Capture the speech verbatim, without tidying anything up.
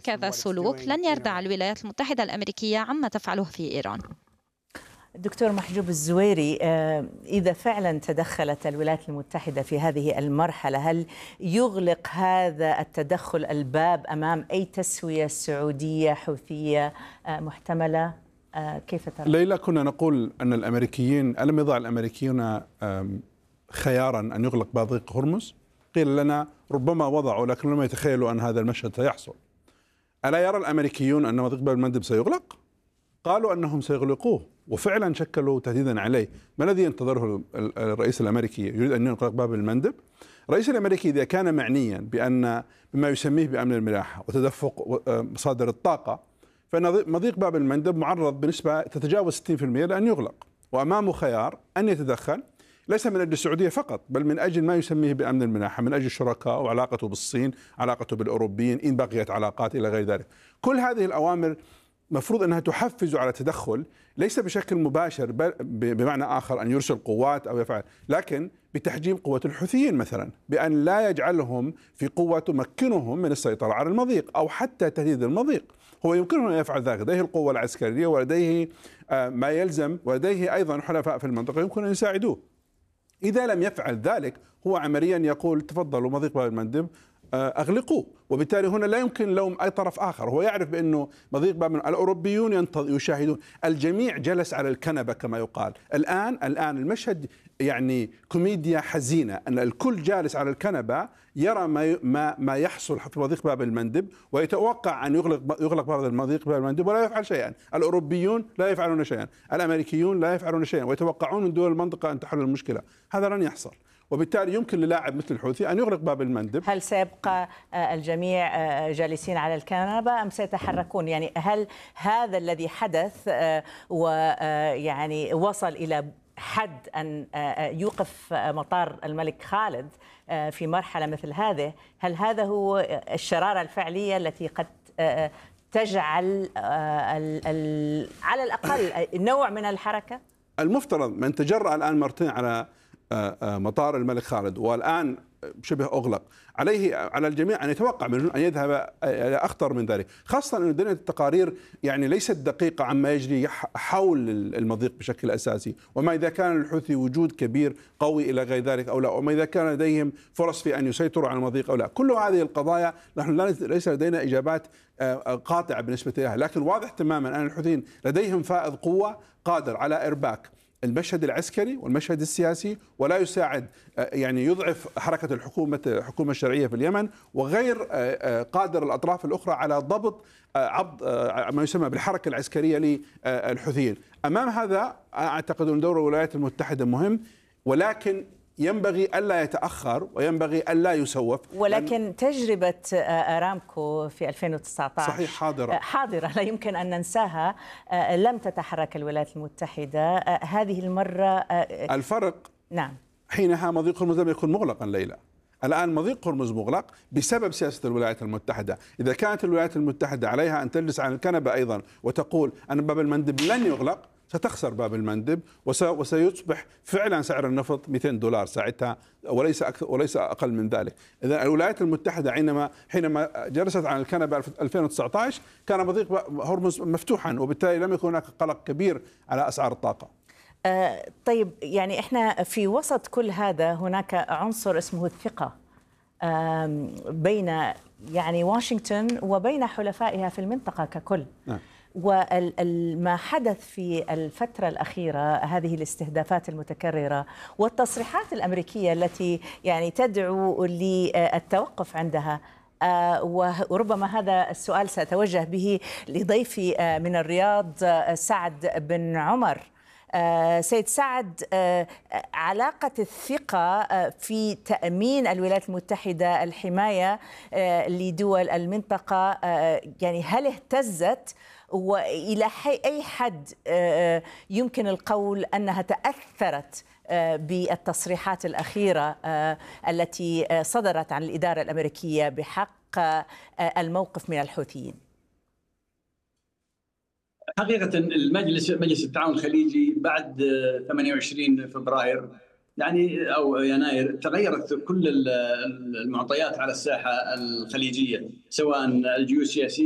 هكذا السلوك لن يردع الولايات المتحدة الأمريكية عما تفعله في إيران. دكتور محجوب الزويري، إذا فعلا تدخلت الولايات المتحدة في هذه المرحلة، هل يغلق هذا التدخل الباب أمام أي تسوية سعودية حوثية محتملة؟ كيف ترى؟ ليلى، كنا نقول أن الأمريكيين ألم يضع الأمريكيون خيارا أن يغلق مضيق هرمز؟ قيل لنا ربما وضعوا، لكن لم يتخيلوا أن هذا المشهد سيحصل. ألا يرى الأمريكيون أن مضيق باب المندب سيغلق؟ قالوا أنهم سيغلقوه، وفعلا شكلوا تهديدا عليه. ما الذي ينتظره الرئيس الأمريكي؟ يريد أن يغلق باب المندب؟ الرئيس الأمريكي إذا كان معنيا بأن بما يسميه بأمن الملاحة وتدفق مصادر الطاقة، فإن مضيق باب المندب معرض بنسبة تتجاوز ستين بالمئة لأن يغلق، وأمامه خيار أن يتدخل ليس من أجل السعودية فقط، بل من أجل ما يسميه بأمن الملاحة، من أجل الشركاء وعلاقته بالصين، علاقته بالأوروبيين إن بقيت علاقات إلى غير ذلك. كل هذه الأوامر مفروض أنها تحفز على تدخل، ليس بشكل مباشر بمعنى آخر أن يرسل قوات أو يفعل، لكن بتحجيم قوة الحوثيين مثلا، بأن لا يجعلهم في قوة تمكنهم من السيطرة على المضيق أو حتى تهديد المضيق. هو يمكنه أن يفعل ذلك، لديه القوة العسكرية ولديه ما يلزم، ولديه أيضا حلفاء في المنطقة يمكن أن يساعدوه. إذا لم يفعل ذلك هو عمليا يقول تفضلوا مضيق باب المندب أغلقوه، وبالتالي هنا لا يمكن لوم أي طرف آخر. هو يعرف بأنه مضيق باب الأوروبيون يشاهدون، الجميع جلس على الكنبة كما يقال. الآن الآن المشهد يعني كوميديا حزينة، أن الكل جالس على الكنبة يرى ما ما ما يحصل في مضيق باب المندب، ويتوقع أن يغلق يغلق باب المضيق باب المندب ولا يفعل شيئا. الأوروبيون لا يفعلون شيئا، الأمريكيون لا يفعلون شيئا، ويتوقعون من دول المنطقة أن تحل المشكلة. هذا لن يحصل، وبالتالي يمكن للاعب مثل الحوثي أن يغلق باب المندب. هل سيبقى الجميع جالسين على الكنبة أم سيتحركون؟ يعني هل هذا الذي حدث ويعني وصل إلى حد أن يوقف مطار الملك خالد في مرحلة مثل هذه، هل هذا هو الشرارة الفعلية التي قد تجعل على الأقل نوع من الحركة؟ المفترض من تجرأ الآن مرتين على مطار الملك خالد والآن شبه أغلق، عليه على الجميع أن يتوقع منه أن يذهب إلى أخطر من ذلك، خاصة أن دنيا التقارير يعني ليست دقيقة عما يجري حول المضيق بشكل أساسي، وما إذا كان الحوثي وجود كبير قوي إلى غير ذلك أو لا، وما إذا كان لديهم فرص في أن يسيطروا على المضيق أو لا. كل هذه القضايا نحن ليس لدينا إجابات قاطعة بالنسبة لها، لكن واضح تماما أن الحوثيين لديهم فائض قوة قادر على إرباك المشهد العسكري والمشهد السياسي، ولا يساعد يعني يضعف حركة الحكومة الحكومة الشرعية في اليمن، وغير قادر الأطراف الأخرى على ضبط عبد ما يسمى بالحركة العسكرية للحوثيين. أمام هذا أعتقد أن دور الولايات المتحدة مهم، ولكن ينبغي ألا يتأخر وينبغي ألا يسوف. ولكن تجربة أرامكو في ألفين وتسعة عشر صحيح حاضرة حاضرة لا يمكن أن ننساها. لم تتحرك الولايات المتحدة هذه المرة. الفرق نعم، حينها مضيق هرمز لم يكن مغلقا ليلى، الآن مضيق هرمز مغلق بسبب سياسة الولايات المتحدة. إذا كانت الولايات المتحدة عليها أن تجلس على الكنبة أيضا وتقول أن باب المندب لن يغلق، ستخسر باب المندب وسيصبح فعلا سعر النفط مئتين دولار ساعتها، وليس أكثر وليس أقل من ذلك. إذا الولايات المتحدة حينما حينما جلست على الكنبة ألفين وتسعة عشر كان مضيق هرمز مفتوحا، وبالتالي لم يكن هناك قلق كبير على أسعار الطاقة. آه طيب، يعني احنا في وسط كل هذا هناك عنصر اسمه الثقة آه بين يعني واشنطن وبين حلفائها في المنطقة ككل. نعم. وما حدث في الفترة الأخيرة، هذه الاستهدافات المتكررة والتصريحات الأمريكية التي يعني تدعو للتوقف عندها، وربما هذا السؤال سأتوجه به لضيفي من الرياض سعد بن عمر. سيد سعد، علاقة الثقة في تأمين الولايات المتحدة الحماية لدول المنطقة، يعني هل اهتزت، وإلى أي حد يمكن القول أنها تأثرت بالتصريحات الأخيرة التي صدرت عن الإدارة الأمريكية بحق الموقف من الحوثيين؟ حقيقة المجلس مجلس التعاون الخليجي بعد ثمانية وعشرين فبراير يعني أو يناير تغيرت كل المعطيات على الساحة الخليجية، سواء الجيوسياسية